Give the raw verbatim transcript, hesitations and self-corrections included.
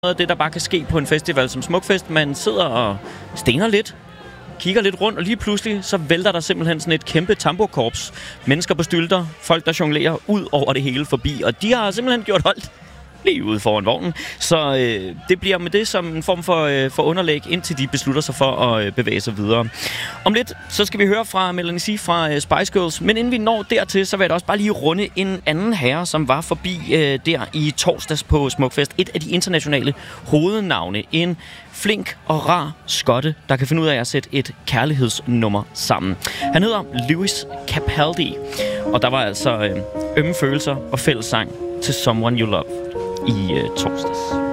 Noget af det, der bare kan ske på en festival som Smukfest. Man sidder og stener lidt, kigger lidt rundt, og lige pludselig så vælter der simpelthen sådan et kæmpe tamburkorps. Mennesker på stylter, folk der jonglerer ud over det hele forbi, og de har simpelthen gjort holdt lige ude foran vognen. Så øh, det bliver med det som en form for, øh, for underlæg, indtil de beslutter sig for at øh, bevæge sig videre. Om lidt, så skal vi høre fra Melanie C fra øh, Spice Girls, men inden vi når dertil, så vil jeg da også bare lige runde en anden herre, som var forbi øh, der i torsdags på Smukfest. Et af de internationale hovednavne. En flink og rar skotte, der kan finde ud af at sætte et kærlighedsnummer sammen. Han hedder Lewis Capaldi, og der var altså øh, ømme følelser og fællessang til Someone You Love i øh, torsdags.